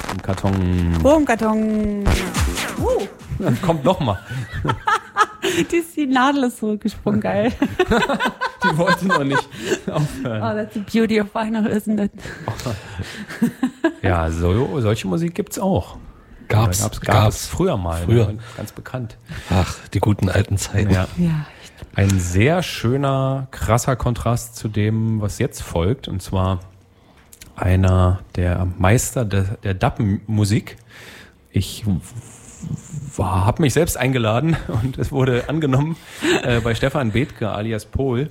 im Karton. Im Karton. Kommt noch mal. Die Nadel ist zurückgesprungen, geil. Die wollte noch nicht aufhören. Oh, that's the beauty of vinyl, isn't it? Ja, solche Musik gibt's auch. Gab's früher mal. Früher. Ne? Ganz bekannt. Ach, die guten alten Zeiten. Ja. Ja. Ein sehr schöner, krasser Kontrast zu dem, was jetzt folgt. Und zwar einer der Meister der Dub-Musik. Ich habe mich selbst eingeladen und es wurde angenommen bei Stefan Bethke alias Pol.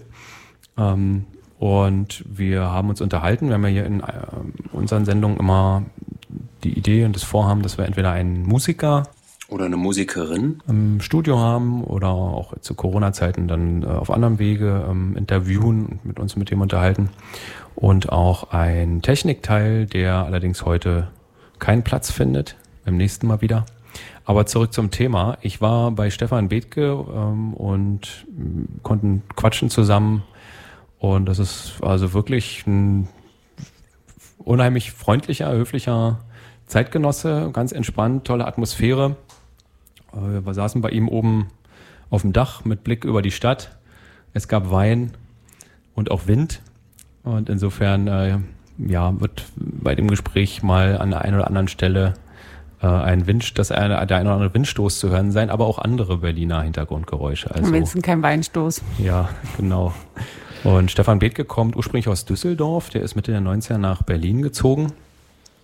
Und wir haben uns unterhalten. Wir haben ja hier in unseren Sendungen immer die Idee und das Vorhaben, dass wir entweder einen Musiker oder eine Musikerin im Studio haben oder auch zu Corona-Zeiten dann auf anderem Wege interviewen und mit dem unterhalten. Und auch ein Technikteil, der allerdings heute keinen Platz findet, beim nächsten Mal wieder. Aber zurück zum Thema. Ich war bei Stefan Bethke und konnten quatschen zusammen. Und das ist also wirklich ein unheimlich freundlicher, höflicher Zeitgenosse, ganz entspannt, tolle Atmosphäre. Wir saßen bei ihm oben auf dem Dach mit Blick über die Stadt. Es gab Wein und auch Wind. Und insofern wird bei dem Gespräch mal an der einen oder anderen Stelle der eine oder andere Windstoß zu hören sein, aber auch andere Berliner Hintergrundgeräusche. Also, Wenigstens kein Weinstoß. Ja, genau. Und Stefan Bethke kommt ursprünglich aus Düsseldorf. Der ist Mitte der 90er nach Berlin gezogen